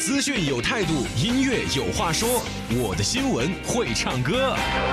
资讯有态度，音乐有话说，我的新闻会唱歌。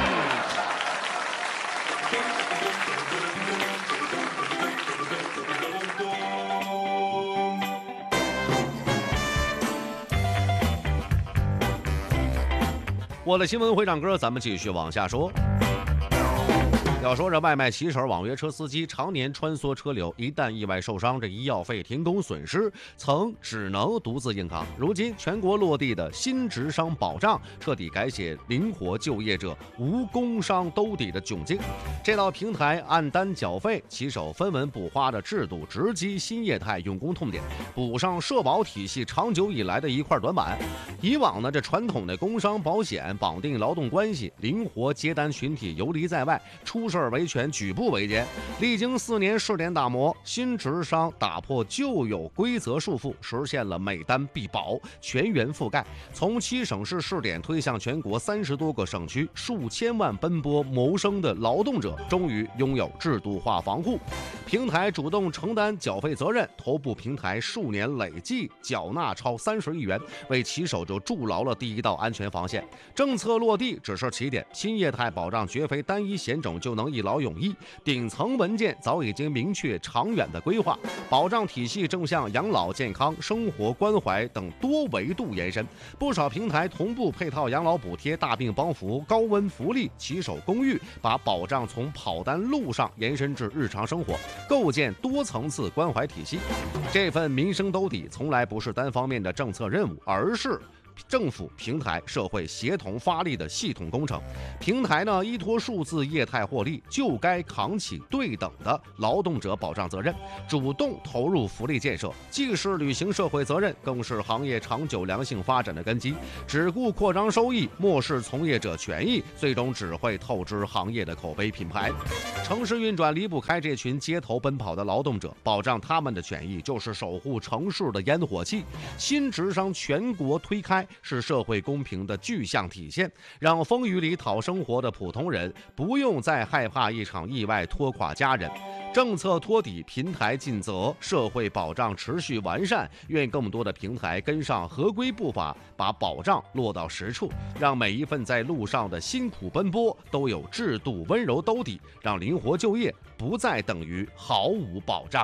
我的新闻会唱歌，咱们继续往下说。要说这外卖骑手、网约车司机常年穿梭车流，一旦意外受伤，这医药费、停工损失曾只能独自硬扛。如今全国落地的新职伤保障，彻底改写灵活就业者无工伤兜底的窘境。这道平台按单缴费、骑手分文不花的制度，直击新业态用工痛点，补上社保体系长久以来的一块短板。以往呢，这传统的工伤保险绑定劳动关系，灵活接单群体游离在外，出事维权，举步维艰。历经4年试点打磨，新职伤打破旧有规则束缚，实现了每单必保、全员覆盖。从7省市试点推向全国30多个省区，数千万奔波谋生的劳动者终于拥有制度化防护。平台主动承担缴费责任，头部平台数年累计缴纳超30亿元，为骑手就筑牢了第一道安全防线。政策落地只是起点，新业态保障绝非单一险种就能一劳永逸，顶层文件早已经明确长远的规划，保障体系正向养老健康、生活关怀等多维度延伸。不少平台同步配套养老补贴、大病帮扶、高温福利、骑手公寓，把保障从跑单路上延伸至日常生活，构建多层次关怀体系。这份民生兜底从来不是单方面的政策任务，而是政府、平台、社会协同发力的系统工程。平台呢，依托数字业态获利，就该扛起对等的劳动者保障责任，主动投入福利建设，既是履行社会责任，更是行业长久良性发展的根基。只顾扩张收益，漠视从业者权益，最终只会透支行业的口碑品牌。城市运转离不开这群街头奔跑的劳动者，保障他们的权益就是守护城市的烟火气。新职伤全国推开，是社会公平的具象体现，让风雨里讨生活的普通人不用再害怕一场意外拖垮家人。政策托底，平台尽责，社会保障持续完善。愿更多的平台跟上合规步伐，把保障落到实处，让每一份在路上的辛苦奔波都有制度温柔兜底，让灵活就业不再等于毫无保障。